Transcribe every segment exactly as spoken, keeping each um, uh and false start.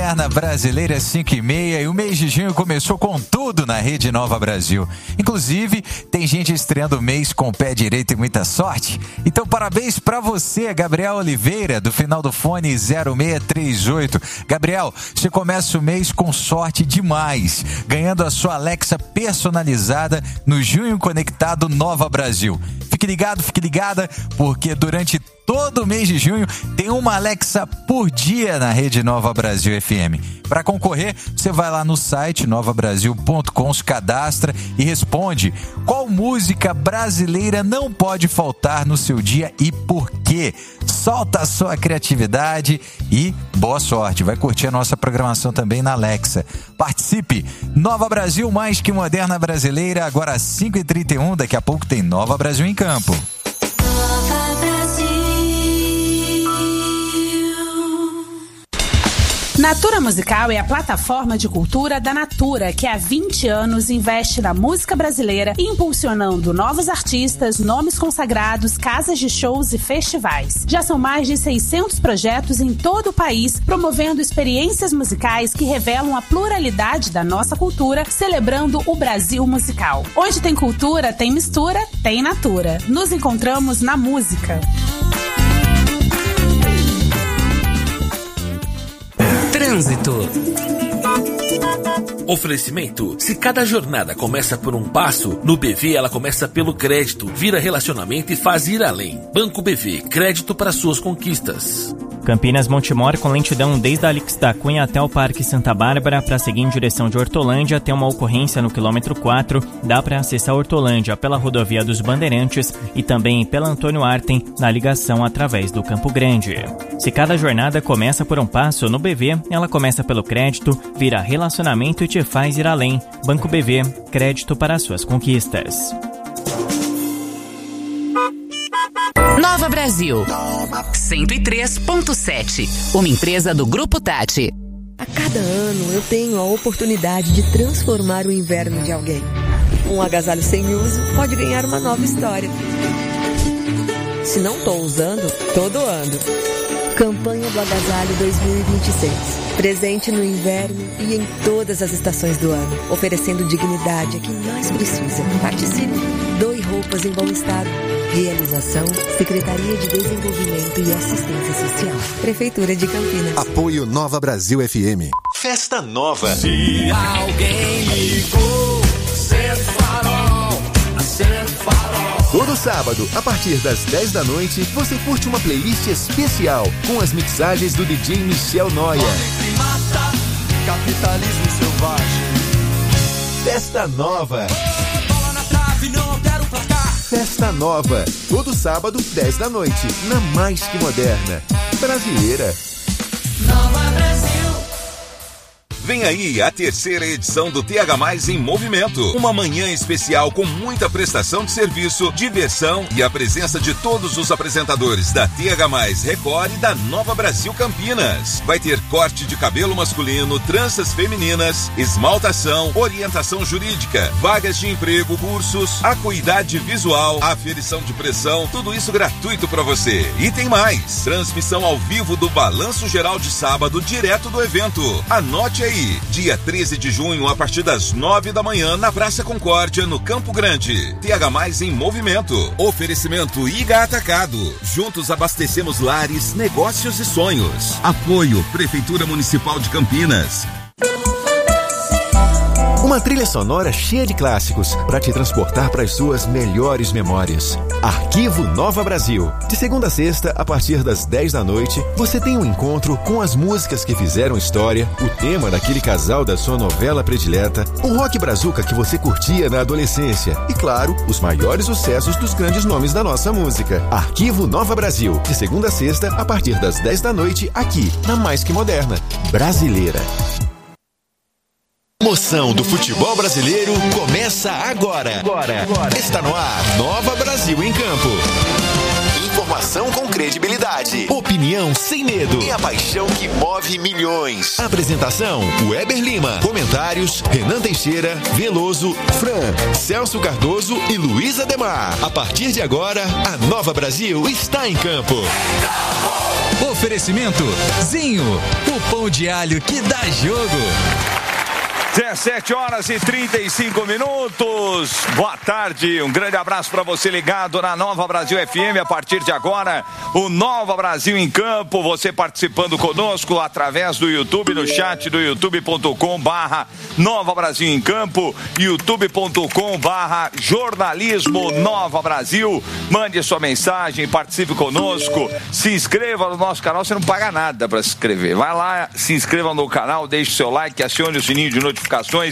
Na Brasileira cinco e meia, e o mês de junho começou com tudo na Rede Nova Brasil. Inclusive, tem gente estreando o mês com o pé direito e muita sorte. Então, parabéns pra você, Gabriel Oliveira, do final do fone zero seis três oito. Gabriel, você começa o mês com sorte demais, ganhando a sua Alexa personalizada no Junho Conectado Nova Brasil. Fique ligado, fique ligada, porque durante todo mês de junho tem uma Alexa por dia na Rede Nova Brasil F M. Para concorrer, você vai lá no site nova brasil ponto com, se cadastra e responde qual música brasileira não pode faltar no seu dia e por quê. Solta a sua criatividade e boa sorte. Vai curtir a nossa programação também na Alexa. Participe! Nova Brasil, mais que moderna brasileira, agora às cinco e trinta e um. Daqui a pouco tem Nova Brasil em Campo. Natura Musical é a plataforma de cultura da Natura, que há vinte anos investe na música brasileira, impulsionando novos artistas, nomes consagrados, casas de shows e festivais. Já são mais de seiscentos projetos em todo o país, promovendo experiências musicais que revelam a pluralidade da nossa cultura, celebrando o Brasil musical. Onde tem cultura, tem mistura, tem Natura. Nos encontramos na música. Trânsito. Oferecimento: se cada jornada começa por um passo, no B V ela começa pelo crédito, vira relacionamento e faz ir além. Banco B V, crédito para suas conquistas. Campinas Montemor com lentidão desde a Alix da Cunha até o Parque Santa Bárbara. Para seguir em direção de Hortolândia, tem uma ocorrência no quilômetro quatro. Dá para acessar Hortolândia pela rodovia dos Bandeirantes e também pela Antônio Artem, na ligação através do Campo Grande. Se cada jornada começa por um passo, no B V ela começa pelo crédito, vira relacionamento e te faz ir além. Banco B V, crédito para suas conquistas. Nova Brasil, cento e três ponto sete, uma empresa do Grupo Tati. A cada ano eu tenho a oportunidade de transformar o inverno de alguém. Um agasalho sem uso pode ganhar uma nova história. Se não estou usando, estou doando. Campanha do Agasalho dois mil e vinte e seis. Presente no inverno e em todas as estações do ano, oferecendo dignidade a quem mais precisa. Participe. Doe roupas em bom estado. Realização: Secretaria de Desenvolvimento e Assistência Social, Prefeitura de Campinas. Apoio Nova Brasil F M. Festa Nova. Se alguém ligou, ser farol, ser farol. Todo sábado, a partir das dez da noite, você curte uma playlist especial com as mixagens do D J Michel Noia. Mata, capitalismo selvagem. Festa Nova. Bola na trave, não altera o placar. Festa Nova, todo sábado, dez da noite, na Mais Que Moderna. Brasileira. Nova Brasil. Vem aí a terceira edição do T H Mais em Movimento. Uma manhã especial com muita prestação de serviço, diversão e a presença de todos os apresentadores da T H Mais Record e da Nova Brasil Campinas. Vai ter corte de cabelo masculino, tranças femininas, esmaltação, orientação jurídica, vagas de emprego, cursos, acuidade visual, aferição de pressão, tudo isso gratuito para você. E tem mais, transmissão ao vivo do Balanço Geral de sábado, direto do evento. Anote aí. Dia treze de junho, a partir das nove da manhã, na Praça Concórdia, no Campo Grande. T H Mais em Movimento. Oferecimento I G A Atacado. Juntos abastecemos lares, negócios e sonhos. Apoio Prefeitura Municipal de Campinas. Uma trilha sonora cheia de clássicos para te transportar para as suas melhores memórias. Arquivo Nova Brasil. De segunda a sexta, a partir das dez da noite, você tem um encontro com as músicas que fizeram história, o tema daquele casal da sua novela predileta, o rock brazuca que você curtia na adolescência e, claro, os maiores sucessos dos grandes nomes da nossa música. Arquivo Nova Brasil. De segunda a sexta, a partir das dez da noite, aqui, na Mais Que Moderna. Brasileira. Emoção do futebol brasileiro começa agora. agora. agora. Está no ar, Nova Brasil em Campo. Informação com credibilidade, opinião sem medo e a paixão que move milhões. Apresentação: Weber Lima. Comentários: Renan Teixeira, Veloso, Fran, Celso Cardoso e Luiz Ademar. A partir de agora, a Nova Brasil está em campo. Oferecimento Zinho, o pão de alho que dá jogo. dezessete horas e trinta e cinco minutos. Boa tarde, um grande abraço para você ligado na Nova Brasil F M. A partir de agora, o Nova Brasil em Campo. Você participando conosco através do YouTube, no chat do youtube ponto com barra Nova Brasil em Campo, youtube ponto com barra jornalismo Nova Brasil. Mande sua mensagem, participe conosco, se inscreva no nosso canal. Você não paga nada para se inscrever. Vai lá, se inscreva no canal, deixe seu like, acione o sininho de notificação.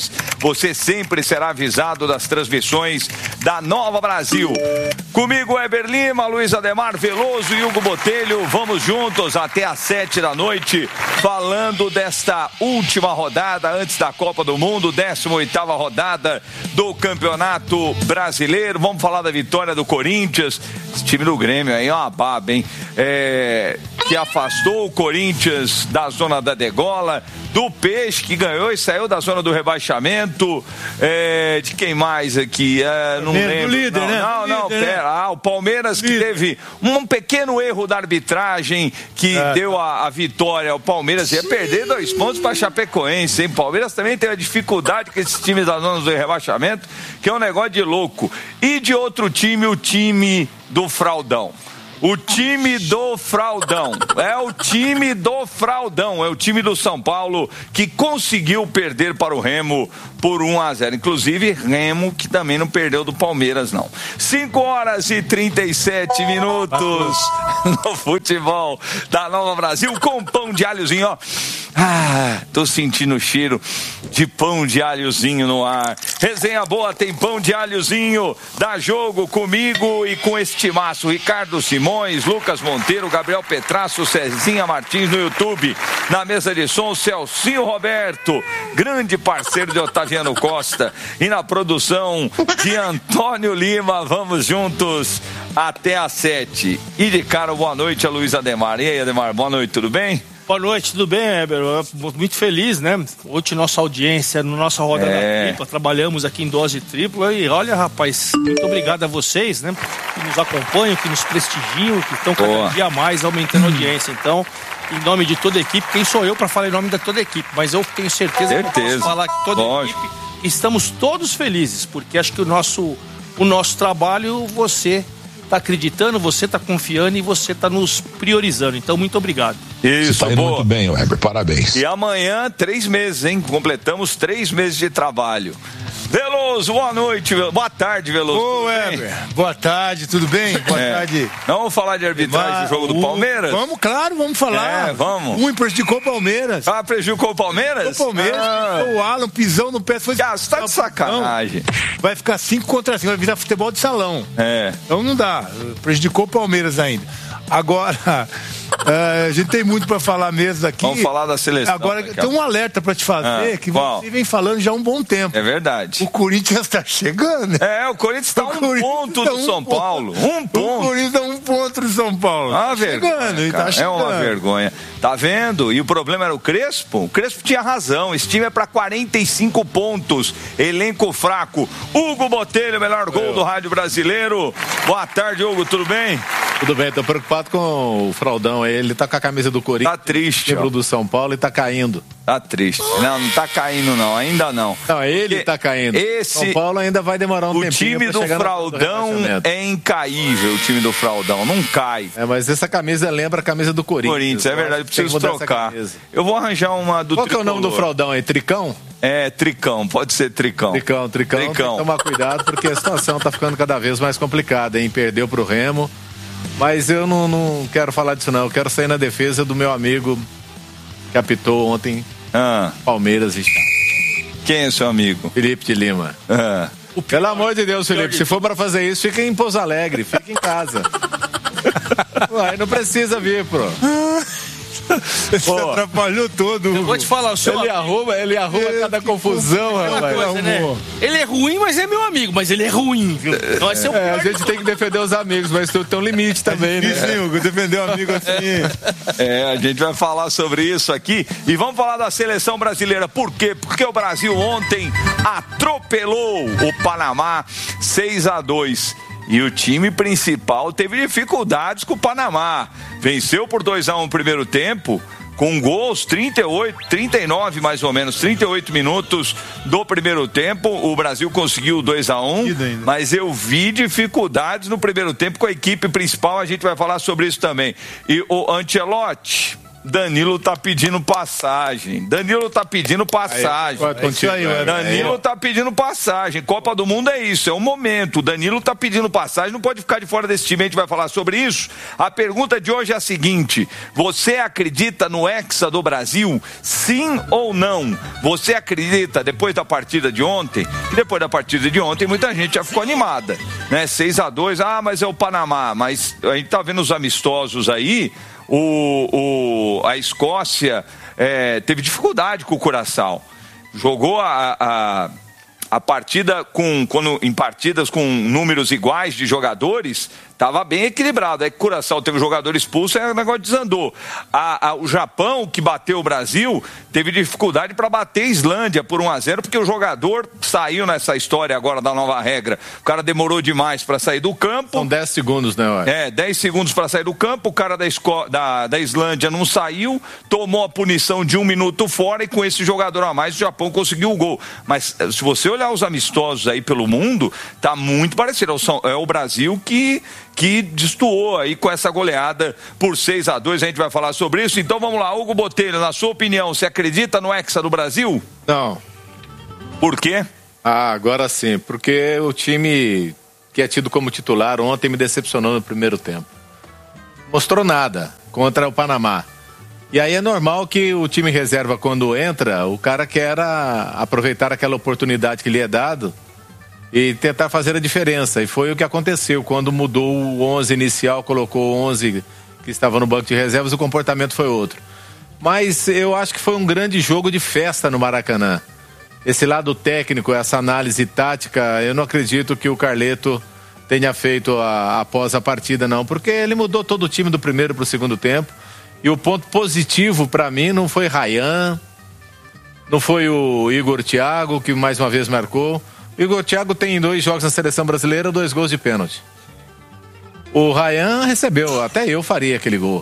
Você sempre será avisado das transmissões da Nova Brasil. Comigo, Heber Lima, Luiz Ademar Veloso e Hugo Botelho. Vamos juntos até às sete da noite, falando desta última rodada antes da Copa do Mundo, décima oitava rodada do Campeonato Brasileiro. Vamos falar da vitória do Corinthians. Esse time do Grêmio aí é uma baba, hein? É... que afastou o Corinthians da zona da degola, do Peixe, que ganhou e saiu da zona do rebaixamento, é, de quem mais aqui? É, não lembro. Líder, não, né? não, não, líder, pera. Né? Ah, o Palmeiras líder. Que teve um pequeno erro da arbitragem que é. deu a, a vitória ao Palmeiras. Ia perder dois pontos para Chapecoense, hein? Palmeiras também teve a dificuldade com esses times da zona do rebaixamento, que é um negócio de louco. E de outro time, o time do Fraudão. O time do Fraudão, é o time do Fraudão, é o time do São Paulo que conseguiu perder para o Remo por um a zero. Inclusive, Remo que também não perdeu do Palmeiras, não. cinco horas e trinta e sete minutos no futebol da Nova Brasil com pão de alhozinho, ó. Ah, tô sentindo o cheiro de pão de alhozinho no ar. Resenha boa, tem pão de alhozinho. Dá jogo comigo e com este maço. Ricardo Simões, Lucas Monteiro, Gabriel Petrasso, Cezinha Martins no YouTube. Na mesa de som, Celcinho Roberto, grande parceiro de Otaviano Costa. E na produção de Antônio Lima. Vamos juntos até às sete. E de cara, boa noite a Luiz Ademar. E aí, Ademar, boa noite, tudo bem? Boa noite, tudo bem, Heber? Muito feliz, né? Hoje nossa audiência, no nossa roda é. da tripla, trabalhamos aqui em dose tripla e olha, rapaz, muito obrigado a vocês, né? Que nos acompanham, que nos prestigiam, que estão cada Boa. dia mais aumentando a audiência. Então, em nome de toda a equipe, quem sou eu para falar em nome de toda a equipe? Mas eu tenho certeza, certeza. que eu posso falar que toda Lógico. a equipe, estamos todos felizes, porque acho que o nosso, o nosso trabalho, você está acreditando, você está confiando e você está nos priorizando. Então, muito obrigado. Isso, Você tá indo muito bem, Weber, parabéns. E amanhã, três meses, hein? Completamos três meses de trabalho. Veloso, boa noite, boa tarde, Veloso. Ô, Weber, boa tarde, tudo bem? Boa é. tarde. Vamos falar de arbitragem do jogo do Palmeiras? Vamos, claro, vamos falar. É, vamos. Um prejudicou o Palmeiras. Ah, prejudicou o Palmeiras? O Palmeiras, ah. o Alan, pisão no pé. Foi... Ah, você tá de sacanagem. Vai ficar cinco contra cinco, vai virar futebol de salão. É. Então não dá, prejudicou o Palmeiras ainda. Agora, uh, a gente tem muito para falar mesmo aqui. Vamos falar da seleção. Agora, tem um alerta para te fazer, ah, que qual? você vem falando já há um bom tempo. É verdade. O Corinthians está chegando. É, o Corinthians está um ponto do um São ponto. Paulo. Um ponto. O Corinthians está um ponto do São Paulo. Ah, vergonha, chegando, tá chegando. É uma vergonha. Tá vendo? E o problema era o Crespo? O Crespo tinha razão. Esse time é para quarenta e cinco pontos. Elenco fraco. Hugo Botelho, melhor gol Eu. do Rádio Brasileiro. Boa tarde, Hugo. Tudo bem? Tudo bem, tô preocupado com o Fraudão aí, ele tá com a camisa do Corinthians. Tá triste, ó. Do São Paulo e tá caindo. Tá triste. Não, não tá caindo não, ainda não. Não, ele Porque tá caindo. Esse... São Paulo ainda vai demorar um o tempinho time do Fraudão é incaível, o time do Fraudão, não cai. É, mas essa camisa lembra a camisa do Corinthians. Corinthians, é verdade, preciso trocar. Eu vou arranjar uma do Qual tricolor. que é o nome do Fraudão aí? Tricão? É, Tricão, pode ser Tricão. Tricão, Tricão, Tricão. Tem que tomar cuidado porque a situação tá ficando cada vez mais complicada, hein? Perdeu pro Remo. Mas eu não, não quero falar disso não, eu quero sair na defesa do meu amigo que apitou ontem ah. Palmeiras e Quem é seu amigo? Felipe de Lima. Ah. Pelo amor de Deus, Felipe, se for pra fazer isso, fica em Pouso Alegre, fica em casa. Ué, não precisa vir, pô. Você atrapalhou todo. Eu vou te falar, o seu ele arruma, ele arruma é, cada confusão, rapaz. Coisa, né? Ele é ruim, mas é meu amigo, mas ele é ruim, viu? Então, é, seu é, a gente tem que defender os amigos, mas tem, tem um limite também, é difícil, né? Hugo, defender um amigo assim. É, a gente vai falar sobre isso aqui e vamos falar da seleção brasileira. Por quê? Porque o Brasil ontem atropelou o Panamá seis a dois. E o time principal teve dificuldades com o Panamá. Venceu por dois a um no primeiro tempo, com gols, trinta e oito, trinta e nove mais ou menos, trinta e oito minutos do primeiro tempo. O Brasil conseguiu dois a um, mas eu vi dificuldades no primeiro tempo com a equipe principal. A gente vai falar sobre isso também. E o Ancelotti, Danilo tá pedindo passagem. Danilo tá pedindo passagem. Aí, é isso aí, é, Danilo é. tá pedindo passagem. Copa do Mundo é isso, é um momento. Danilo tá pedindo passagem, não pode ficar de fora desse time. A gente vai falar sobre isso. A pergunta de hoje é a seguinte: você acredita no Hexa do Brasil? Sim ou não? Você acredita, depois da partida de ontem, e depois da partida de ontem muita gente já ficou animada, né? seis a dois, ah, mas é o Panamá. Mas a gente tá vendo os amistosos aí. O, o, a Escócia é, teve dificuldade com o Curaçao. Jogou a, a, a partida com, quando, em partidas com números iguais de jogadores, estava bem equilibrado. Aí que o Curaçao teve um jogador expulso e o negócio desandou. A, a, o Japão, que bateu o Brasil, teve dificuldade para bater a Islândia por um a zero, porque o jogador saiu nessa história agora da nova regra. O cara demorou demais para sair do campo. São dez segundos, né? Ué? É, dez segundos para sair do campo. O cara da, Esco... da, da Islândia não saiu, tomou a punição de um minuto fora e com esse jogador a mais o Japão conseguiu o gol. Mas se você olhar os amistosos aí pelo mundo, tá muito parecido. É o Brasil que... que destoou aí com essa goleada por seis a dois, a gente vai falar sobre isso. Então vamos lá, Hugo Botelho, na sua opinião, você acredita no Hexa do Brasil? Não. Por quê? Ah, agora sim, porque o time que é tido como titular ontem me decepcionou no primeiro tempo. Mostrou nada contra o Panamá. E aí é normal que o time reserva, quando entra, o cara quer aproveitar aquela oportunidade que lhe é dado e tentar fazer a diferença. E foi o que aconteceu. Quando mudou o onze inicial, colocou o onze que estava no banco de reservas, o comportamento foi outro. Mas eu acho que foi um grande jogo de festa no Maracanã. Esse lado técnico, essa análise tática, eu não acredito que o Carleto tenha feito a, após a partida, não. Porque ele mudou todo o time do primeiro para o segundo tempo. E o ponto positivo para mim não foi Ryan, não foi o Igor Thiago, que mais uma vez marcou. Igor Thiago tem dois jogos na seleção brasileira, dois gols de pênalti. O Ryan recebeu, até eu faria aquele gol.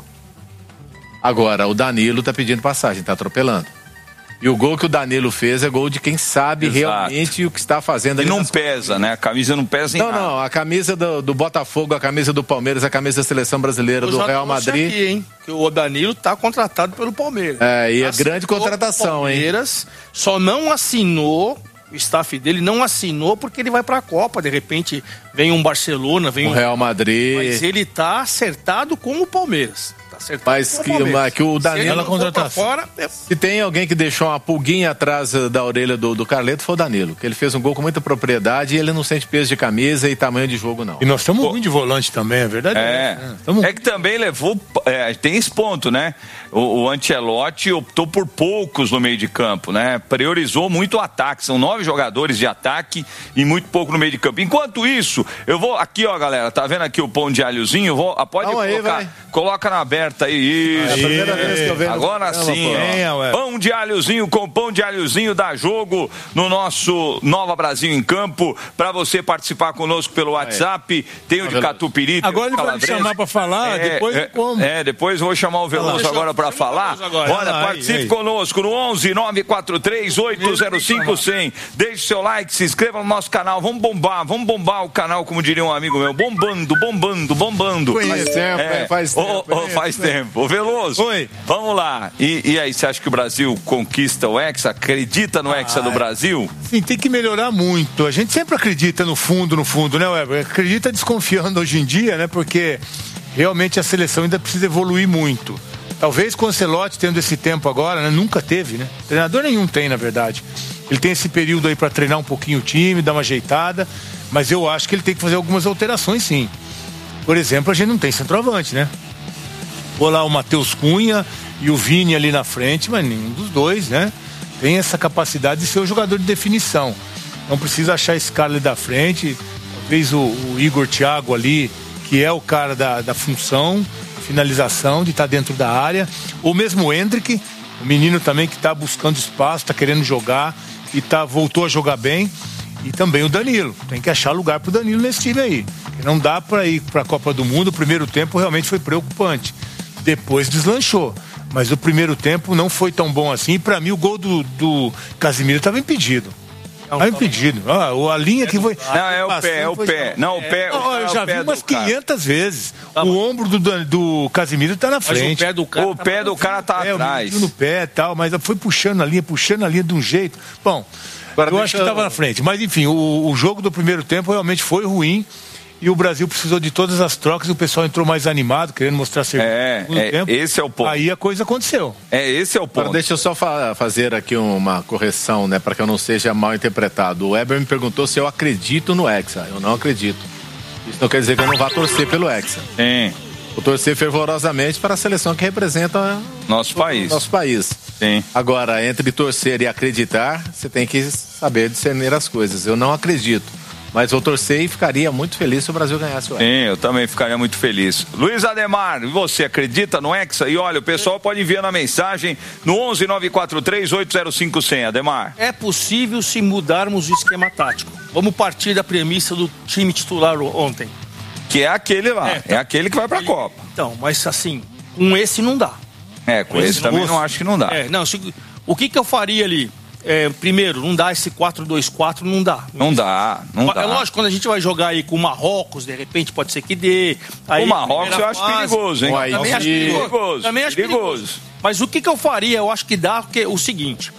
Agora, o Danilo tá pedindo passagem, tá atropelando. E o gol que o Danilo fez é gol de quem sabe Exato. realmente o que está fazendo. E não pesa, né? A camisa não pesa em não, nada. Não, não. A camisa do, do Botafogo, a camisa do Palmeiras, a camisa da seleção brasileira, eu do Real Madrid. Aqui, hein? Que o Danilo tá contratado pelo Palmeiras. É, e é grande contratação, Palmeiras, hein? Só não assinou, o staff dele não assinou porque ele vai pra Copa. De repente vem um Barcelona, vem o um Real Madrid. Mas ele tá acertado com o Palmeiras. Mas que, mas que o Danilo contratação. Fora, é... Se tem alguém que deixou uma pulguinha atrás da orelha do, do Carleto, foi o Danilo. Que ele fez um gol com muita propriedade e ele não sente peso de camisa e tamanho de jogo, não. E nós estamos ruim de volante também, é verdade? É, é, é que também levou. É, tem esse ponto, né? O, o Ancelotti optou por poucos no meio de campo, né? Priorizou muito o ataque. São nove jogadores de ataque e muito pouco no meio de campo. Enquanto isso, eu vou. Aqui, ó, galera, tá vendo aqui o pão de alhozinho? Vou, pode Calma colocar. Aí, coloca na aberta aí. Isso. É a primeira vez que eu vejo. Agora sim, ó. Pão de alhozinho com pão de alhozinho dá jogo no nosso Nova Brasil em Campo. Pra você participar conosco pelo WhatsApp. Tem o de Catupiry. Agora ele vai me chamar pra falar, é, depois é, como? É, depois vou chamar o Veloso Deixa, agora pra falar. Agora. Olha, Ah, participe aí, aí. conosco no onze nove quatro três oito zero cinco cem. Deixe seu like, se inscreva no nosso canal. Vamos bombar, vamos bombar o canal, como diria um amigo meu. Bombando, bombando, bombando. Faz tempo, é, faz tempo. Oh, oh, faz tempo. Ô, Veloso, Oi. vamos lá. E, e aí, você acha que o Brasil conquista o Hexa? Acredita no Hexa Ah, do Brasil? Sim, tem que melhorar muito. A gente sempre acredita no fundo, no fundo, né, Weber? Acredita desconfiando hoje em dia, né? Porque realmente a seleção ainda precisa evoluir muito. Talvez com o Ancelotti tendo esse tempo agora, né? Nunca teve, né? Treinador nenhum tem, na verdade. Ele tem esse período aí para treinar um pouquinho o time, dar uma ajeitada, mas eu acho que ele tem que fazer algumas alterações, sim. Por exemplo, a gente não tem centroavante, né? Vou lá o Matheus Cunha e o Vini ali na frente, mas nenhum dos dois, né? Tem essa capacidade de ser o jogador de definição. Não precisa achar esse cara ali da frente. Talvez o, o Igor Thiago ali, que é o cara da, da função, finalização, de estar dentro da área. Ou mesmo o Hendrick, o menino também que está buscando espaço, está querendo jogar e tá, voltou a jogar bem. E também o Danilo. Tem que achar lugar pro Danilo nesse time aí. Não dá para ir para a Copa do Mundo. O primeiro tempo realmente foi preocupante. Depois deslanchou. Mas o primeiro tempo não foi tão bom assim. Para mim, o gol do, do Casimiro estava impedido. Estava impedido. Ah, a linha que foi... Não, é o pé, é o pé. Não, o pé... Não, eu já vi umas quinhentas vezes. O ombro do, do Casimiro está na frente. Mas o pé do cara, o pé do cara tá é, atrás. No pé e tal, mas foi puxando a linha, puxando a linha de um jeito. Bom, agora, eu acho que estava na frente. Mas, enfim, o, o jogo do primeiro tempo realmente foi ruim. E o Brasil precisou de todas as trocas e o pessoal entrou mais animado, querendo mostrar serviço. É, é tempo. Esse é o ponto. Aí a coisa aconteceu. É, esse é o ponto. Agora, deixa eu só fa- fazer aqui uma correção, né, para que eu não seja mal interpretado. O Weber me perguntou se eu acredito no Hexa. Eu não acredito. Isso não quer dizer que eu não vá torcer pelo Hexa. Sim. Vou torcer fervorosamente para a seleção que representa nosso país. Nosso país. Sim. Agora, entre torcer e acreditar, você tem que saber discernir as coisas. Eu não acredito. Mas vou torcer e ficaria muito feliz se o Brasil ganhasse o Hexa. Sim, eu também ficaria muito feliz. Luiz Ademar, você acredita no Hexa? E olha, o pessoal pode enviar na mensagem no onze nove quatro três oito zero cinco zero zero, Ademar. É possível se mudarmos o esquema tático. Vamos partir da premissa do time titular ontem. Que é aquele lá, é, tá. é aquele que vai pra Ele... Copa. Então, mas assim, com esse não dá. É, com, com esse, esse também não acho que não dá. É, não, se... O que que eu faria ali? É, primeiro, não dá esse quatro dois quatro, não dá. Não dá, não é dá. É lógico, quando a gente vai jogar aí com o Marrocos, de repente pode ser que dê. Aí, o Marrocos eu acho fase, perigoso, hein? Também acho perigoso. perigoso. Também acho perigoso. perigoso. Mas o que que eu faria? Eu acho que dá, porque é o seguinte.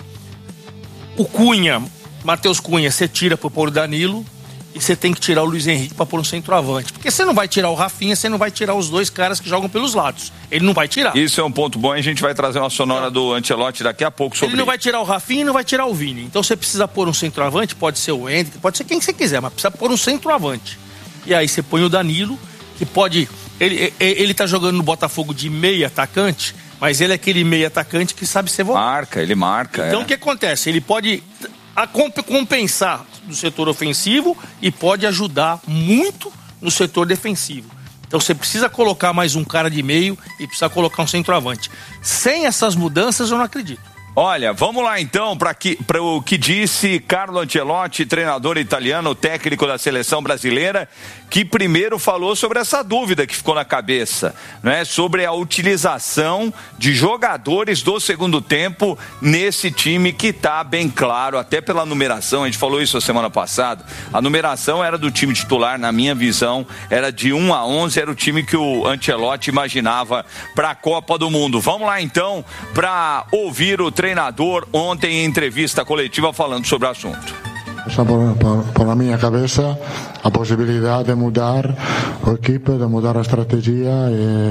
O Cunha, Matheus Cunha, você tira para pôr o Danilo e você tem que tirar o Luiz Henrique para pôr um centroavante. Porque você não vai tirar o Rafinha, você não vai tirar os dois caras que jogam pelos lados. Ele não vai tirar. Isso é um ponto bom e a gente vai trazer uma sonora do Ancelotti daqui a pouco sobre Ele não isso. vai tirar o Rafinha e não vai tirar o Vini. Então você precisa pôr um centroavante, pode ser o Hendrick, pode ser quem você quiser, mas precisa pôr um centroavante. E aí você põe o Danilo, que pode... Ele, ele tá jogando no Botafogo de meio atacante, mas ele é aquele meio atacante que sabe ser volante. Marca, ele marca. Então é. o que acontece? Ele pode a compensar no setor ofensivo e pode ajudar muito no setor defensivo. Então você precisa colocar mais um cara de meio e precisa colocar um centroavante. Sem essas mudanças eu não acredito. Olha, vamos lá então para o que disse Carlo Ancelotti, treinador italiano, técnico da seleção brasileira, que primeiro falou sobre essa dúvida que ficou na cabeça, né? Sobre a utilização de jogadores do segundo tempo nesse time que está bem claro, até pela numeração, a gente falou isso a semana passada, a numeração era do time titular, na minha visão, era de um a onze, era o time que o Ancelotti imaginava para a Copa do Mundo. Vamos lá então para ouvir o treinador treinador ontem em entrevista coletiva falando sobre o assunto. Por, por, por la minha cabeça, a possibilidade de mudar a equipe, de mudar a estratégia e,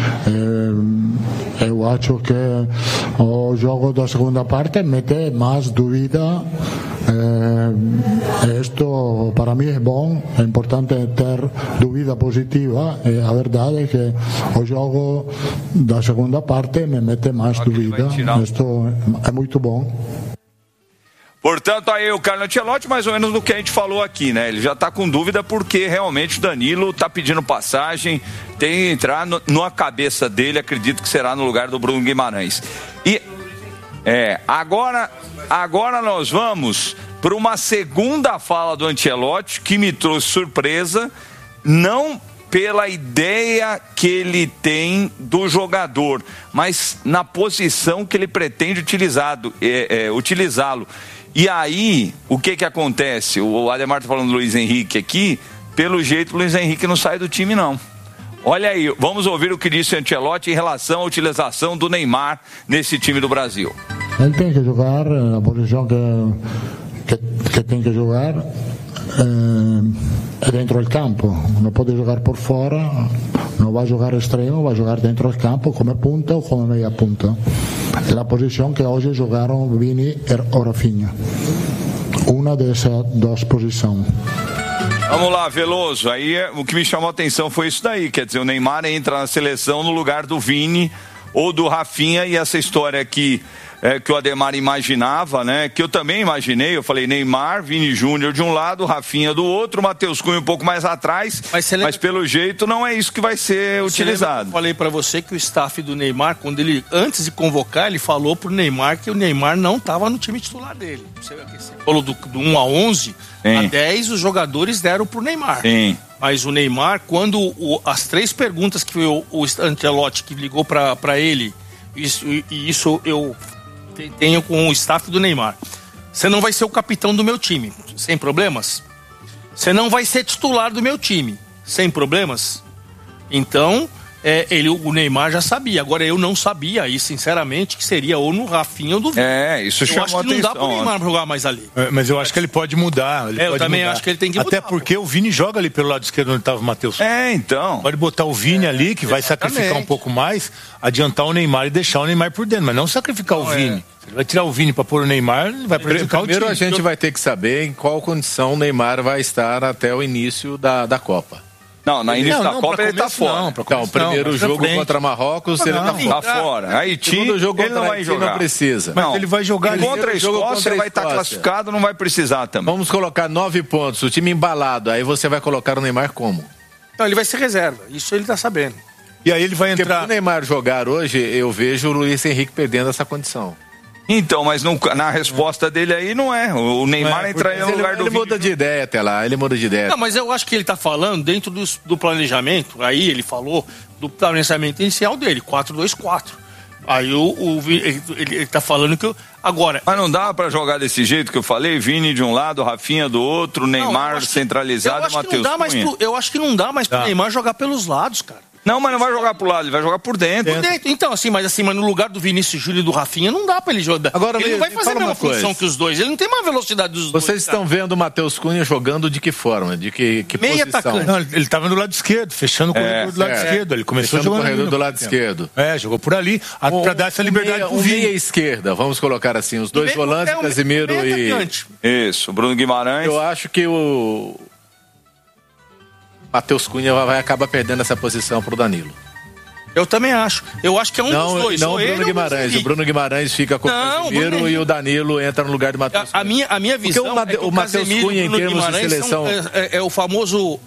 e eu acho que o jogo da segunda parte mete mais dúvida. Eh, isto para mim é bom, é importante ter dúvida positiva e a verdade é que o jogo da segunda parte me mete mais dúvida. Isto é muito bom. Portanto, aí o Carlo Ancelotti, mais ou menos do que a gente falou aqui, né? Ele já está com dúvida porque realmente o Danilo está pedindo passagem, tem que entrar no, na cabeça dele, acredito que será no lugar do Bruno Guimarães. E é, agora, agora nós vamos para uma segunda fala do Ancelotti que me trouxe surpresa, não pela ideia que ele tem do jogador, mas na posição que ele pretende utilizado, é, é, utilizá-lo. E aí, o que que acontece? O Ademar está falando do Luiz Henrique aqui, pelo jeito o Luiz Henrique não sai do time não. Olha aí, vamos ouvir o que disse o Ancelotti em relação à utilização do Neymar nesse time do Brasil. Ele tem que jogar na posição que, que, que tem que jogar é dentro do campo, não pode jogar por fora, não vai jogar extremo, vai jogar dentro do campo como punta ou como meia punta. É a posição que hoje jogaram Vini e Rafinha, uma dessas duas posições. Vamos lá, Veloso, aí o que me chamou a atenção foi isso daí, quer dizer, o Neymar entra na seleção no lugar do Vini ou do Rafinha, e essa história aqui é, que o Ademar imaginava, né? Que eu também imaginei, eu falei Neymar, Vini Júnior de um lado, Rafinha do outro, Matheus Cunha um pouco mais atrás, mas, lembra... mas pelo jeito não é isso que vai ser você utilizado. Eu falei pra você que o staff do Neymar, quando ele, antes de convocar, ele falou pro Neymar que o Neymar não estava no time titular dele. Você falou do, do um a onze, Sim. a dez os jogadores deram pro Neymar. Sim. Mas o Neymar, quando o, as três perguntas que foi o, o Ancelotti que ligou para ele, isso, e isso eu tenho com o staff do Neymar. Você não vai ser o capitão do meu time, sem problemas? Você não vai ser titular do meu time, sem problemas? Então, é, ele, o Neymar já sabia. Agora, eu não sabia aí, sinceramente, que seria ou no Rafinha ou no Vini. É, isso chamou atenção. Eu acho que não dá pro Neymar jogar mais ali. É, mas eu acho que ele pode mudar. Ele é, eu pode também mudar. acho que ele tem que mudar. Até porque pô. o Vini joga ali pelo lado esquerdo onde estava o Matheus. É, então. Pode botar o Vini é, ali, que vai exatamente. sacrificar um pouco mais, adiantar o Neymar e deixar o Neymar por dentro, mas não sacrificar não, o Vini. É. Ele vai tirar o Vini para pôr o Neymar, ele vai prejudicar Primeiro o time. a gente vai ter que saber em qual condição o Neymar vai estar até o início da, da Copa. Não, na início não, da não, Copa ele tá fora. Não, então, o primeiro não, jogo contra Marrocos, ele tá fora. Tá fora. Haiti, segundo jogo ele não vai jogar. Não precisa. Mas não, ele vai jogar ali. Contra a Escócia, ele vai estar classificado, não vai precisar também. Vamos colocar nove pontos, o time embalado, aí você vai colocar o Neymar como? Não, ele vai ser reserva, isso ele tá sabendo. E aí ele vai entrar... Porque pro Neymar jogar hoje, eu vejo o Luiz Henrique perdendo essa condição. Então, mas não, na resposta dele aí não é. O Neymar é, entraria no lugar ele, do Ele muda de ideia até lá, ele muda de ideia. Não, mas eu acho que ele tá falando dentro do, do planejamento, aí ele falou do planejamento inicial dele, quatro dois quatro. Aí o, o ele, ele tá falando que... Eu, agora... Mas não dá pra jogar desse jeito que eu falei? Vini de um lado, Rafinha do outro, Neymar não, centralizado e Matheus Cunha. Eu acho que não dá mais pro Neymar jogar pelos lados, cara. Não, mas não vai jogar pro lado, ele vai jogar por dentro. Por dentro. Então, assim, mas assim, mas no lugar do Vinícius Júnior e do Rafinha, não dá pra ele jogar. Agora, ele não vai fazer a mesma função que os dois. Ele não tem mais velocidade dos Vocês dois. Vocês estão vendo o Matheus Cunha jogando de que forma? De que, que meio posição? Atacante. Não, ele estava no lado esquerdo, fechando o corredor é, do lado é. esquerdo. Ele começou fechando jogando o corredor no do lado esquerdo. É, jogou por ali, um, pra dar essa liberdade um pro Vini. meia esquerda, vamos colocar assim, os dois meio, volantes, é um Casemiro e... Atacante. Isso, Bruno Guimarães. Eu acho que o Matheus Cunha vai acabar perdendo essa posição pro Danilo. Eu também acho. Eu acho que é um não, dos dois. Não, o Bruno Guimarães. O Bruno Guimarães fica com não, o Casemiro o e o Danilo entra no lugar do Matheus Cunha. A minha, a minha visão Porque o, Mate, é que o, o Matheus Cunha, em termos de seleção... São, é, é o famoso...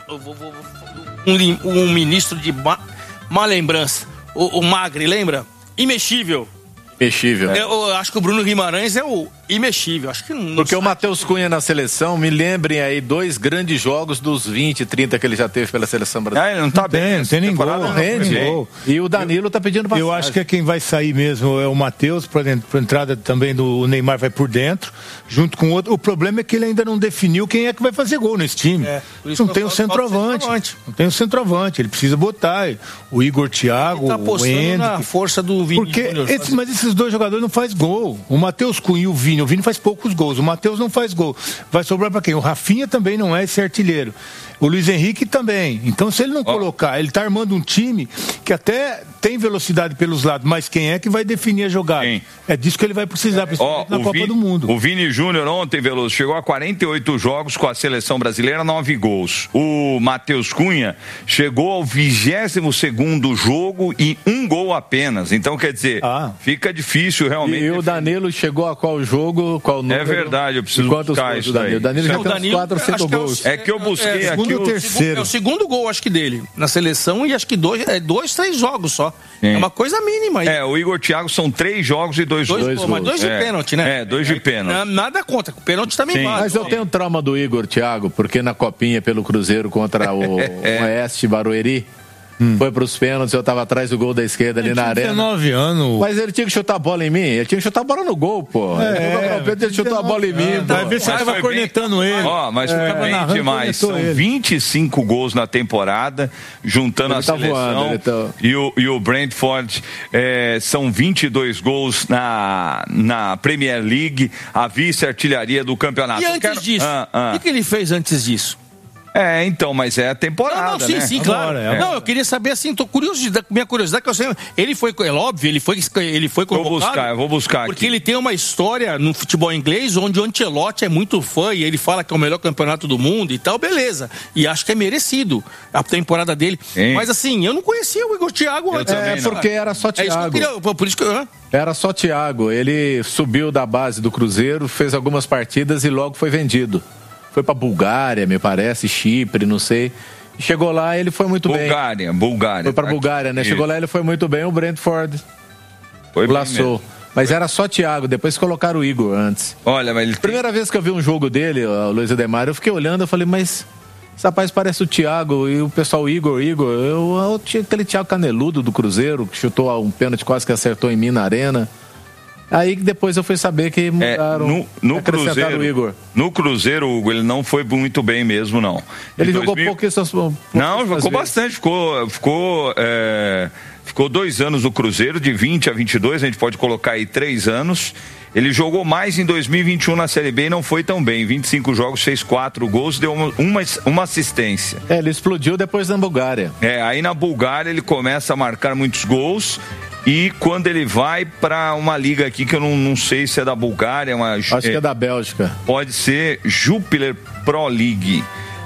Um, um ministro de má, má lembrança. O, o Magri, lembra? Imexível. Imexível. Eu, eu acho que o Bruno Guimarães é o imexível. Acho que não, não Porque sabe. O Matheus Cunha na seleção, me lembrem aí dois grandes jogos dos vinte, trinta que ele já teve pela seleção brasileira. Ah, ele não tá bem, não tem nem gol. Não rende. Gol. E o Danilo eu, tá pedindo passagem. Eu acho que é quem vai sair mesmo é o Matheus, para a entrada também do Neymar vai por dentro, junto com o outro. O problema é que ele ainda não definiu quem é que vai fazer gol nesse time. É, não tem o centroavante. centroavante. Não tem o centroavante. Ele precisa botar o Igor Thiago, tá o Hendrick. Na força do Vini. Porque esses, mas esses dois jogadores não fazem gol. O Matheus Cunha e o Vini. O Vini faz poucos gols. O Matheus não faz gol. Vai sobrar para quem? O Rafinha também não é esse artilheiro. O Luiz Henrique também. Então, se ele não oh. colocar, ele tá armando um time que até tem velocidade pelos lados, mas quem é que vai definir a jogada? Sim. É disso que ele vai precisar, principalmente oh, na Copa Vini, do Mundo. O Vini Júnior ontem, Veloso, chegou a quarenta e oito jogos com a seleção brasileira, nove gols. O Matheus Cunha chegou ao vigésimo segundo jogo e um gol apenas. Então, quer dizer, ah. fica difícil realmente. E o Danilo chegou a qual jogo, qual número? É verdade, eu preciso buscar isso daí. O Danilo já tem uns quatro, cinco gols. É que eu busquei é, aqui o terceiro. É o segundo gol, acho que dele, na seleção, e acho que dois, é, dois três jogos só. Sim. É uma coisa mínima aí. É, o Igor Thiago são três jogos e dois, dois, dois gols. Mas dois de é. pênalti, né? É, dois de pênalti. Nada contra, o pênalti também Sim. vale. Mas eu tenho trauma do Igor Thiago, porque na copinha pelo Cruzeiro contra o é. Oeste Barueri, Hum. foi pros pênaltis, eu tava atrás do gol da esquerda ali na arena. dezenove anos. Mas ele tinha que chutar a bola em mim. Ele tinha que chutar a bola no gol, pô. É, ele, ele chutou a bola em mim. Vai ver se ele tava cornetando ele. Ó, mas foi bem narrando, demais. São ele. vinte e cinco gols na temporada, juntando ele a tá seleção. Voando, tá... e, o, e o Brentford é, são vinte e dois gols na, na Premier League, a vice-artilharia do campeonato. E antes quero... disso? Ah, ah. O que, que ele fez antes disso? É, então, mas é a temporada, não, não, sim, né? sim, claro. Agora, é. Não, eu queria saber, assim, tô curioso, minha curiosidade, que eu sei, ele foi, é óbvio, ele foi, ele foi convocado. Vou buscar, eu vou buscar Porque aqui. ele tem uma história no futebol inglês, onde o Ancelotti é muito fã, e ele fala que é o melhor campeonato do mundo e tal, beleza. E acho que é merecido a temporada dele. Sim. Mas assim, eu não conhecia o Igor Thiago antes. É, porque era só Thiago. É isso que eu queria, por isso que eu... Era só Thiago, ele subiu da base do Cruzeiro, fez algumas partidas e logo foi vendido. Foi pra Bulgária, me parece, Chipre, não sei. Chegou lá, ele foi muito Bulgária, bem. Bulgária, Bulgária. Foi pra Bulgária, né? Chegou lá, ele foi muito bem, o Brentford foi laçou. Mas era só Thiago, depois colocaram o Igor antes. Olha, mas ele... Primeira vez que eu vi um jogo dele, o Luiz Ademar, eu fiquei olhando, eu falei, mas esse rapaz parece o Thiago e o pessoal Igor, Igor. Eu, eu tinha aquele Thiago Caneludo do Cruzeiro, que chutou um pênalti quase que acertou em mim na arena. Aí depois eu fui saber que mudaram, é, no, no Cruzeiro, o Igor. No Cruzeiro, Hugo, ele não foi muito bem mesmo, não. Ele em jogou dois mil... pouquíssimas pouco Não, jogou vezes. bastante, ficou... ficou é... Ficou dois anos no Cruzeiro, de vinte a vinte e dois, a gente pode colocar aí três anos. Ele jogou mais em dois mil e vinte e um na Série B e não foi tão bem. vinte e cinco jogos, fez quatro gols, deu uma, uma, uma assistência. É, ele explodiu depois na Bulgária. É, aí na Bulgária ele começa a marcar muitos gols. E quando ele vai para uma liga aqui que eu não, não sei se é da Bulgária, uma, acho é, que é da Bélgica. Pode ser Jupiler Pro League.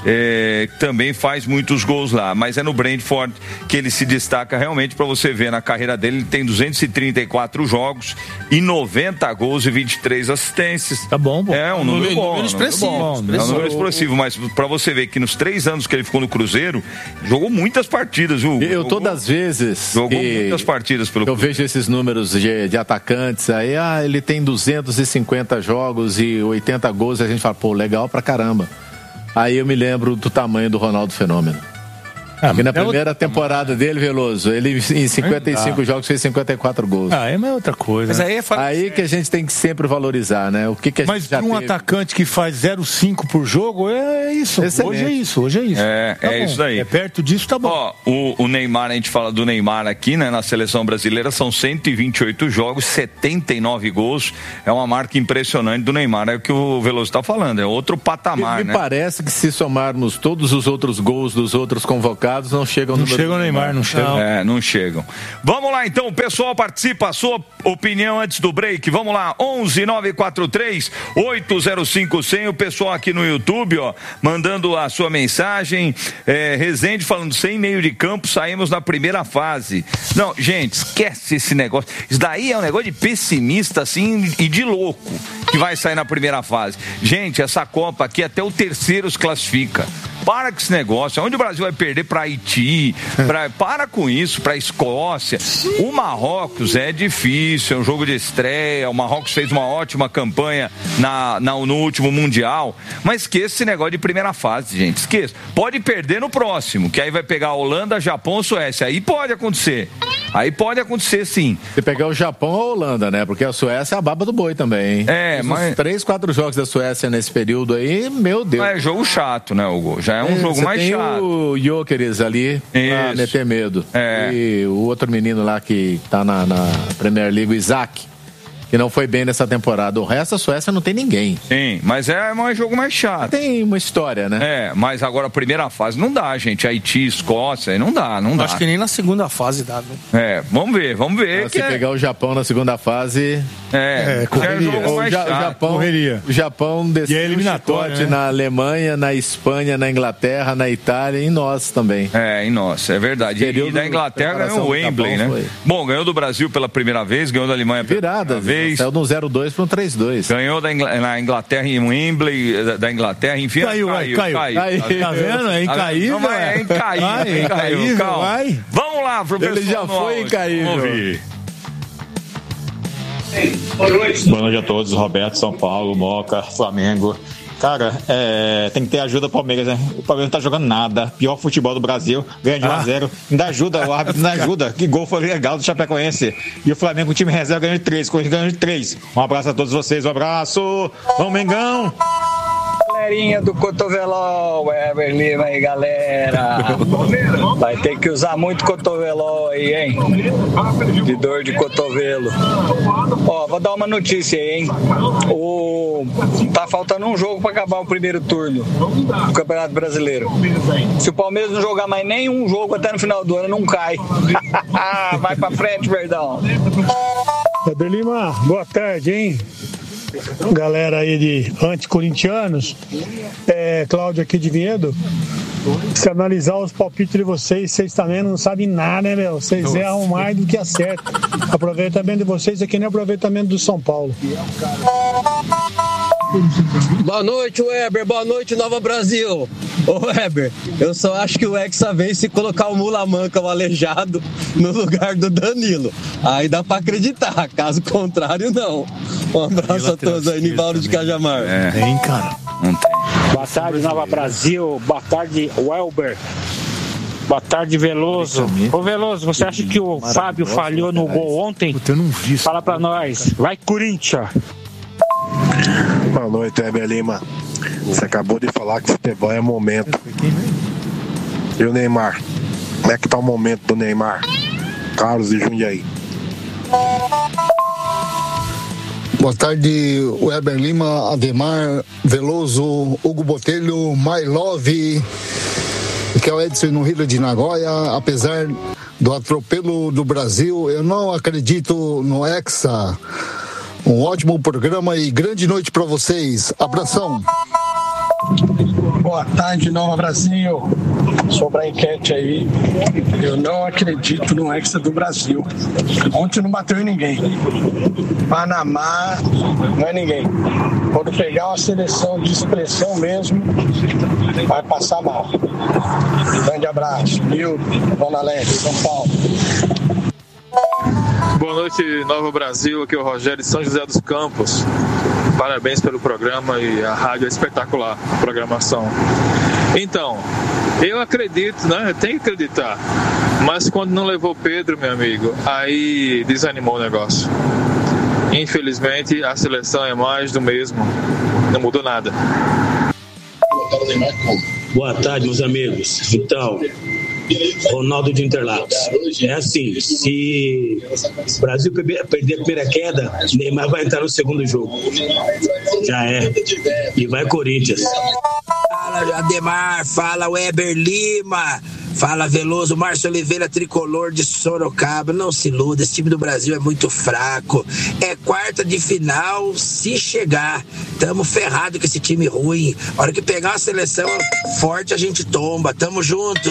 É, também faz muitos gols lá, mas é no Brentford que ele se destaca realmente. Para você ver na carreira dele, ele tem duzentos e trinta e quatro jogos e noventa gols e vinte e três assistências. Tá bom, bom. É um número, número bom, número expressivo, bom. É um número expressivo, mas para você ver que nos três anos que ele ficou no Cruzeiro, jogou muitas partidas, viu? Eu jogou, todas as vezes jogou muitas partidas pelo eu Cruzeiro. Vejo esses números de, de atacantes aí, ah, ele tem duzentos e cinquenta jogos e oitenta gols, e a gente fala, pô, legal pra caramba. Aí eu me lembro do tamanho do Ronaldo Fenômeno. Ah, Porque na é primeira outra... temporada dele, Veloso, ele em cinquenta e cinco ah. jogos fez cinquenta e quatro gols. Ah, é outra coisa. Mas aí é fa... aí que a gente tem que sempre valorizar, né? O que, que a Mas gente já um teve... atacante que faz zero vírgula cinco por jogo é isso. Excelente. Hoje é isso, hoje é isso. É, tá é bom. isso aí. É perto disso, tá bom. Ó, o, o Neymar, a gente fala do Neymar aqui, né? Na seleção brasileira são cento e vinte e oito jogos, setenta e nove gols. É uma marca impressionante do Neymar. É o que o Veloso tá falando, é outro patamar, me, né? Me parece que se somarmos todos os outros gols dos outros convocados, não chegam no Não chega o Neymar, não chega. É, não chegam. Vamos lá então, o pessoal participa, a sua opinião antes do break. Vamos lá, onze nove quatro três oito zero cinco cem. O pessoal aqui no YouTube, ó, mandando a sua mensagem. É, Rezende falando, sem meio de campo, saímos na primeira fase. Não, gente, esquece esse negócio. Isso daí é um negócio de pessimista, assim, e de louco, que vai sair na primeira fase. Gente, essa Copa aqui, até o terceiro se classifica. Para com esse negócio. Onde o Brasil vai perder para Haiti? Pra, para com isso, para Escócia. O Marrocos é difícil, é um jogo de estreia. O Marrocos fez uma ótima campanha na, na, no último Mundial. Mas esqueça esse negócio de primeira fase, gente. Esqueça. Pode perder no próximo, que aí vai pegar a Holanda, Japão, Suécia. Aí pode acontecer. Aí pode acontecer, sim. Se pegar o Japão ou a Holanda, né? Porque a Suécia é a baba do boi também, hein? É, Os mas... três, quatro jogos da Suécia nesse período aí, meu Deus. É jogo chato, né, Hugo? Já é um é, jogo mais tem chato. O Gyökeres ali pra meter medo. É. E o outro menino lá que tá na, na Premier League, o Isaac, que não foi bem nessa temporada. O resto da Suécia não tem ninguém. Sim, mas é um jogo mais chato. Tem uma história, né? É, mas agora a primeira fase não dá, gente. Haiti, Escócia, não dá, não dá. Acho que nem na segunda fase dá, viu? É, vamos ver, vamos ver. Se é... pegar o Japão na segunda fase... É, é, é jogo mais o, ja, chato. o Japão, correria. O Japão desceu é eliminatório, né? Na Alemanha, na Espanha, na Inglaterra, na Itália e em nós também. É, em nós, é verdade. E da Inglaterra ganhou o Wembley, né? Foi. Bom, ganhou do Brasil pela primeira vez, ganhou da Alemanha pela Virada, primeira vez. Saiu de um zero dois para um três dois. Ganhou da Ingl... na Inglaterra em Wembley, da Inglaterra, enfim. Caiu, caiu, caiu. caiu. caiu. Tá vendo? É incaível. Não, é incaível. Vai, é incaível, calma. Vai. Vamos lá, professor. Ele já foi incaível. Vamos ouvir. Boa noite. Boa noite a todos, Roberto, São Paulo, Moca, Flamengo. Cara, é, tem que ter ajuda do Palmeiras, né? O Palmeiras não tá jogando nada. Pior futebol do Brasil, ganha de um a zero. Ainda ajuda, o árbitro ainda ajuda. Que gol foi legal do Chapecoense. E o Flamengo, o time reserva, ganhou de três. Corinthians ganhou de três. Um abraço a todos vocês, um abraço. Vamos, Mengão! Galerinha do cotovelol, Weber Lima aí, galera. Vai ter que usar muito cotovelol aí, hein? De dor de cotovelo. Ó, vou dar uma notícia aí, hein? O... Tá faltando um jogo pra acabar o primeiro turno do Campeonato Brasileiro. Se o Palmeiras não jogar mais nenhum jogo até no final do ano, não cai. Vai pra frente, Verdão. Weber Lima, boa tarde, hein? Galera aí de anticorintianos, é, Cláudio aqui de Vinhedo. Se analisar os palpites de vocês, vocês também não sabem nada, né, meu? Vocês erram mais do que acertam. Aproveitamento de vocês aqui nem aproveitamento do São Paulo. Boa noite, Weber. Boa noite, Nova Brasil. Ô, Weber, eu só acho que o Hexa vem se colocar o Mula Manca, o aleijado, no lugar do Danilo. Aí dá pra acreditar. Caso contrário, não. Um abraço a todos aí, Nivaldo de Cajamar. É, hein, cara? Não tem. Boa tarde, Nova Brasil. Boa tarde, Welber. Boa tarde, Veloso. Ô, Veloso, você acha que o Fábio falhou no gol ontem? Eu não vi. Fala pra nós. Vai, Corinthians. Boa noite, Heber Lima. Você acabou de falar que futebol é momento. E o Neymar? Como é que tá o momento do Neymar? Carlos e Jundiaí. Boa tarde, Weber Lima, Ademar, Veloso, Hugo Botelho, My Love, que é o Edson no Rio de Nagoya. Apesar do atropelo do Brasil, eu não acredito no Hexa. Um ótimo programa e grande noite para vocês. Abração. Boa tarde, Nova Brasil. Sobre a enquete aí, eu não acredito no Hexa do Brasil. Ontem não bateu em ninguém. Panamá não é ninguém. Quando pegar uma seleção de expressão mesmo, vai passar mal. Grande abraço. Nildo, Dona Leste, São Paulo. Boa noite, Nova Brasil. Aqui é o Rogério de São José dos Campos. Parabéns pelo programa e a rádio é espetacular, a programação. Então, eu acredito, né? Eu tenho que acreditar. Mas quando não levou Pedro, meu amigo, aí desanimou o negócio. Infelizmente, a seleção é mais do mesmo. Não mudou nada. Boa tarde, meus amigos. Então, Ronaldo de Interlagos. É assim, se o Brasil perder a primeira queda, Neymar vai entrar no segundo jogo. Já é. E vai Corinthians. Fala, Ademar. Fala, Weber Lima. Fala, Veloso. Márcio Oliveira, tricolor de Sorocaba. Não se iluda, esse time do Brasil é muito fraco. É quarta de final, se chegar. Tamo ferrado com esse time ruim. A hora que pegar uma seleção forte, a gente tomba. Tamo junto.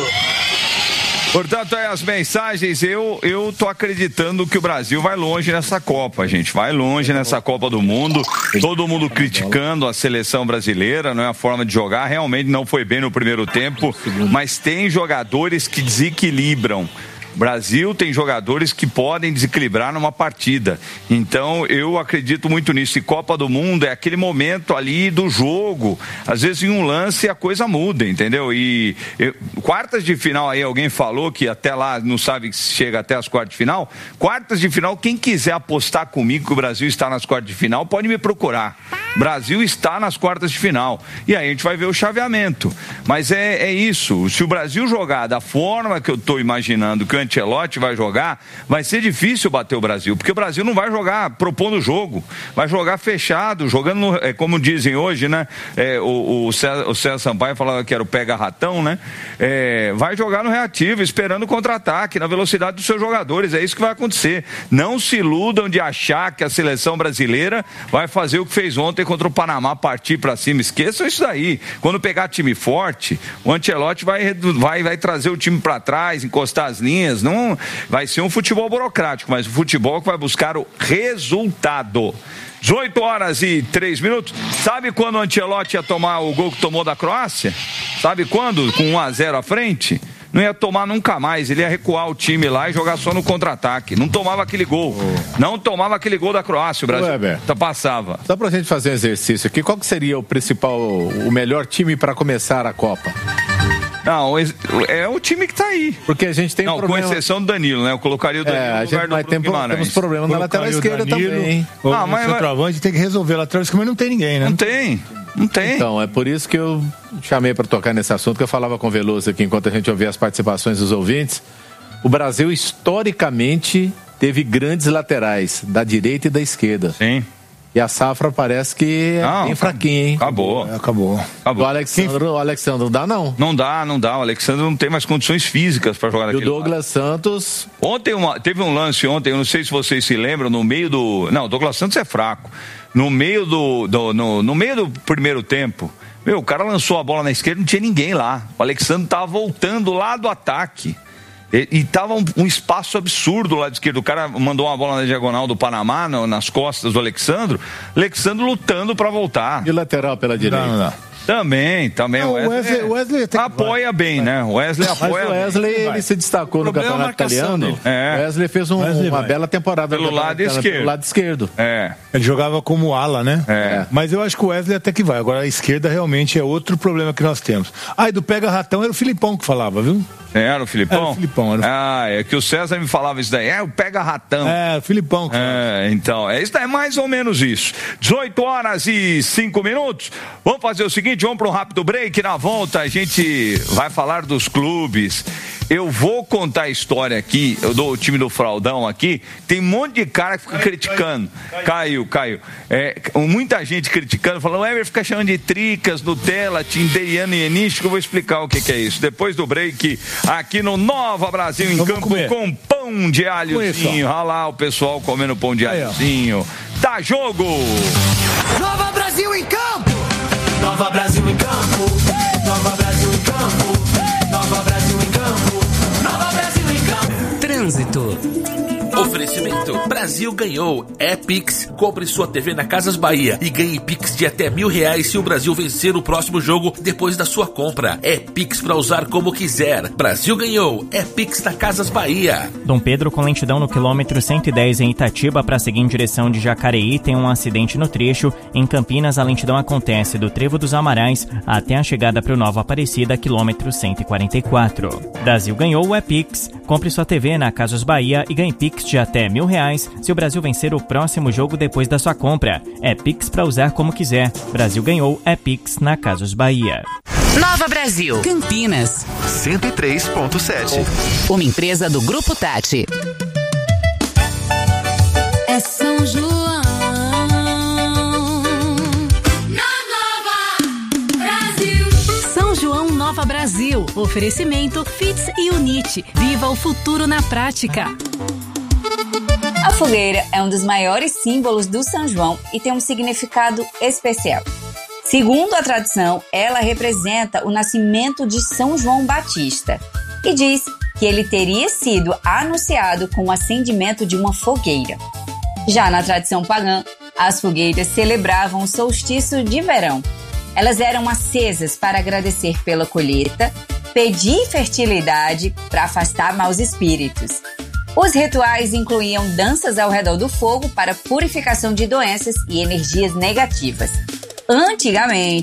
Portanto, aí as mensagens, eu, eu tô acreditando que o Brasil vai longe nessa Copa, gente, vai longe nessa Copa do Mundo, todo mundo criticando a seleção brasileira, não é a forma de jogar, realmente não foi bem no primeiro tempo, mas tem jogadores que desequilibram. O Brasil tem jogadores que podem desequilibrar numa partida. Então, eu acredito muito nisso. E Copa do Mundo é aquele momento ali do jogo. Às vezes, em um lance, a coisa muda, entendeu? E eu, quartas de final, aí alguém falou que até lá não sabe se chega até as quartas de final. Quartas de final, quem quiser apostar comigo que o Brasil está nas quartas de final, pode me procurar. Brasil está nas quartas de final. E aí a gente vai ver o chaveamento. Mas é, é isso. Se o Brasil jogar da forma que eu estou imaginando que o Ancelotti vai jogar, vai ser difícil bater o Brasil, porque o Brasil não vai jogar propondo o jogo, vai jogar fechado, jogando, no, é, como dizem hoje, né? É, o, o, César, o César Sampaio falava que era o pega-ratão, né? É, vai jogar no reativo, esperando o contra-ataque, na velocidade dos seus jogadores, é isso que vai acontecer. Não se iludam de achar que a seleção brasileira vai fazer o que fez ontem contra o Panamá, partir para cima, esqueçam isso daí. Quando pegar time forte, o Ancelotti vai, vai, vai trazer o time para trás, encostar as linhas. Não vai ser um futebol burocrático, mas o futebol que vai buscar o resultado. dezoito horas e três minutos. Sabe quando o Ancelotti ia tomar o gol que tomou da Croácia? Sabe quando? Com um a zero à frente? Não ia tomar nunca mais, ele ia recuar o time lá e jogar só no contra-ataque. Não tomava aquele gol. Oh. Não tomava aquele gol da Croácia, o Brasil Weber, passava. Só pra gente fazer um exercício aqui, qual que seria o principal, o melhor time para começar a Copa? Não, é o time que tá aí. Porque a gente tem não, problema... com exceção do Danilo, né? Eu colocaria o Danilo é, no lugar do Bruno tem, Guimarães. Temos problema na lateral esquerda Danilo, também, hein? O ah, mas, centroavante tem que resolver. Lateral esquerda não tem ninguém, né? Não tem, não tem. Então, é por isso que eu chamei para tocar nesse assunto, que eu falava com o Veloso aqui, enquanto a gente ouvia as participações dos ouvintes. O Brasil, historicamente, teve grandes laterais, da direita e da esquerda. Sim. E a safra parece que é não, bem fraquinha, hein? Acabou. É, acabou. acabou. O Alexandre, o Alexandre não dá, não? Não dá, não dá. O Alexandre não tem mais condições físicas para jogar naquele E o Douglas lado. Santos... Ontem uma, teve um lance ontem, eu não sei se vocês se lembram, no meio do... Não, o Douglas Santos é fraco. No meio do... do no, no meio do primeiro tempo, meu, o cara lançou a bola na esquerda, não tinha ninguém lá. O Alexandre tava voltando lá do ataque. E, e tava um, um espaço absurdo lá de esquerda. O cara mandou uma bola na diagonal do Panamá, no, nas costas do Alexandre. Alexandre lutando para voltar. E o lateral pela direita? Não, não, não. Também, também. Não, o Wesley, Wesley apoia bem, né? O Wesley apoia Mas o Wesley, bem. ele se destacou no campeonato italiano. É. O Wesley fez um, Wesley uma vai. bela temporada Pelo no lado pelo esquerdo. lado esquerdo. É. Ele jogava como ala, né? É. Mas eu acho que o Wesley até que vai. Agora a esquerda realmente é outro problema que nós temos. Ah, e do pega-ratão era o Filipão que falava, viu? Era o Filipão? Era o Filipão. Era o... Ah, é que o César me falava isso daí. É o pega-ratão. É, o Filipão. Que é, então, é, isso é mais ou menos isso. dezoito horas e cinco minutos. Vamos fazer o seguinte, vamos para um rápido break. Na volta a gente vai falar dos clubes. Eu vou contar a história aqui, eu dou o time do Fraldão aqui, tem um monte de cara que fica caiu, criticando. Caiu, caiu. caiu. É, muita gente criticando, falando, o Ever fica chamando de tricas, Nutella, Tindeiano e Enístico, eu vou explicar o que, que é isso. Depois do break, aqui no Nova Brasil em Campo, com pão de alhozinho. Olha lá o pessoal comendo pão de alhozinho. Dá jogo! Nova Brasil em Campo! Nova Brasil em Campo! Nova Brasil em Campo! Nova Brasil em Campo! Nova Brasil em Campo! Trânsito. Oferecimento Brasil ganhou. É Pix. Compre sua T V na Casas Bahia e ganhe Pix de até mil reais se o Brasil vencer o próximo jogo depois da sua compra. É Pix pra usar como quiser. Brasil ganhou. É Pix na Casas Bahia. Dom Pedro com lentidão no quilômetro cento e dez em Itatiba para seguir em direção de Jacareí tem um acidente no trecho. Em Campinas a lentidão acontece do Trevo dos Amarais até a chegada para o Nova Aparecida, quilômetro cento e quarenta e quatro. Brasil ganhou. É Pix. Compre sua T V na Casas Bahia e ganhe Pix de até mil reais se o Brasil vencer o próximo jogo depois da sua compra. É Pix para usar como quiser. Brasil ganhou. É Pix na Casas Bahia. Nova Brasil, Campinas, cento e três ponto sete. Uma empresa do Grupo Tati. É São João na Nova Brasil. São João Nova Brasil. Oferecimento Fits e Unite. Viva o futuro na prática. A fogueira é um dos maiores símbolos do São João e tem um significado especial. Segundo a tradição, ela representa o nascimento de São João Batista e diz que ele teria sido anunciado com o acendimento de uma fogueira. Já na tradição pagã, as fogueiras celebravam o solstício de verão. Elas eram acesas para agradecer pela colheita, pedir fertilidade para afastar maus espíritos. Os rituais incluíam danças ao redor do fogo para purificação de doenças e energias negativas. Antigamente,